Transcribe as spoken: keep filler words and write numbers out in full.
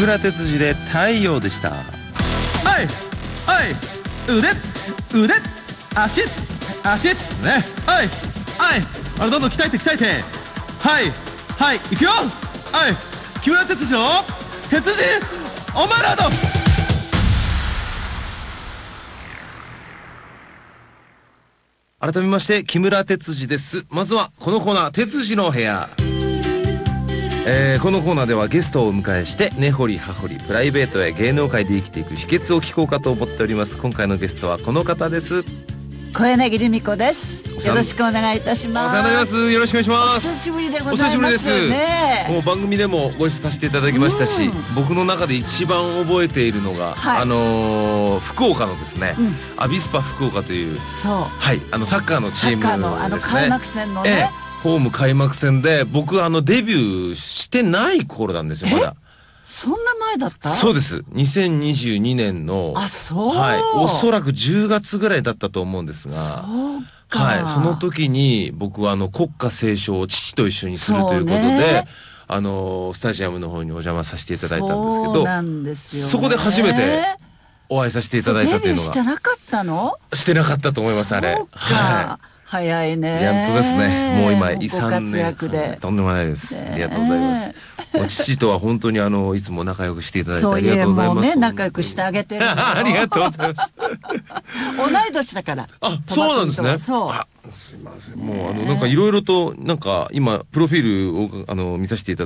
村哲司で太陽でした。 はいはい腕腕足足ねはいはいあれどんどん鍛えて鍛えてはいはいいくよはい木村哲司の鉄人オマラード。 改めまして木村哲司です。まずはこのコーナー、哲司の部屋。えー、このコーナーではゲストをお迎えして根掘り葉掘りプライベートや芸能界で生きていく秘訣を聞こうかと思っております。今回のゲストはこの方です。 小柳ルミ子です。よろしくお願いいたします。 お世話になります。よろしくお願いします。 お久しぶりでございます。 お久しぶりです、 ね、 もう番組でもご一緒させていただきましたし、僕の中で一番覚えているのが、はい、あのー、福岡のですね、うん、アビスパ福岡という、そう、はい、あのサッカーのチームですね。サッカーのあの開幕戦のね、 ええ、ホーム開幕戦で僕あのデビューしてない頃なんですよ。まだそんな前だった？ そうです。にせんにじゅうにねんの、 あ、そう、 はい、おそらくじゅうがつぐらいだったと思うんですが、 そうか、 はい、その時に僕はあの国歌斉唱を父と一緒にするということで、あのスタジアムの方にお邪魔させていただいたんですけど、 そうなんですよね、 そこで初めてお会いさせていただいたというのが。 デビューしてなかったの？ してなかったと思います。あれ、 そうか、はい、早いね。 やっとですね。もう今さんねん。 ご活躍で、 とんでもないです。ありがとうございます。もう父とは本当にあのいつも仲良くしていただいてありがとうございます。そういうもうね、 仲良くしてあげてるのありがとうございます。 同い年だから。 あ、そうなんですね。 そう。 あ、すいません。もうあのなんかいろいろとなんか今プロフィールをあの見させていただいて。